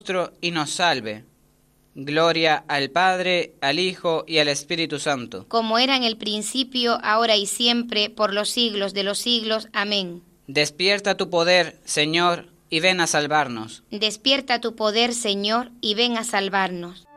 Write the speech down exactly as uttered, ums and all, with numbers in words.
y nos salve. Gloria al Padre, al Hijo y al Espíritu Santo. Como era en el principio, ahora y siempre, por los siglos de los siglos. Amén. Despierta tu poder, Señor, y ven a salvarnos. Despierta tu poder, Señor, y ven a salvarnos.